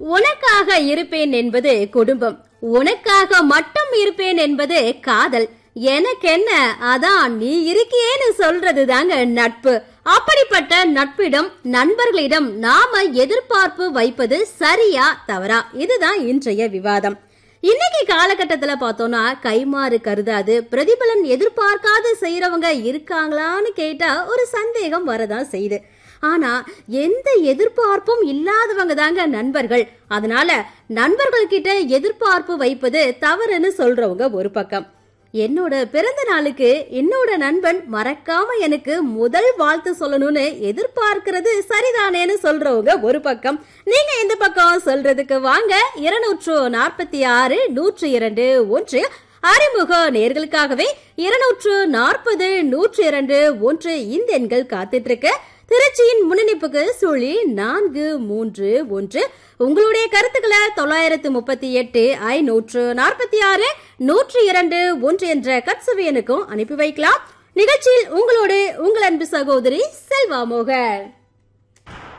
உனக்காக இருப்பேன் என்பது குடும்பம், உனக்காக மட்டும் இருப்பேன் என்பது காதல். எனக்கென்ன அதான் நீ இருக்கியேன்னு சொல்றது தாங்க நட்பு. அப்படிப்பட்ட நட்பிடம், நண்பர்களிடம் நாம எதிர்பார்ப்பு வைப்பது சரியா தவறா? இதுதான் இன்றைய விவாதம். இன்னைக்கு காலகட்டத்துல பார்த்தோம்னா கைமாறு கருதாது, பிரதிபலன் எதிர்பார்க்காது செய்யறவங்க இருக்காங்களான்னு கேட்டா ஒரு சந்தேகம் வரதான் செய்யுது. ஆனா எந்த எதிர்பார்ப்பும் இல்லாதவங்க தாங்க நண்பர்கள். அதனால நண்பர்கள் கிட்ட எதிர்பார்ப்பு வைப்பது தவறுன்னு சொல்றவங்க ஒரு பக்கம். என்னோட பிறந்த நாளுக்கு என்னோட நண்பன் மறக்காம எனக்கு முதல் வாழ்த்து சொல்லணும்னு எதிர்பார்க்கிறது சரிதானேன்னு சொல்றவங்க ஒரு பக்கம். நீங்க இந்த பக்கம் சொல்றதுக்கு வாங்க. 246 102 1 அறிமுக நேர்களுக்காகவே 240 102 1 இந்த எண்கள் காத்துட்டு இருக்கு. திருச்சியின் முன்னிணைப்புக்கு 0431. உங்களுடைய கருத்துக்களை 938 546 102 1 என்ற கட்சவியனுக்கும் அனுப்பி வைக்கலாம். நிகழ்ச்சியில் உங்களோடு உங்கள் அன்பு சகோதரி செல்வா மோகன்.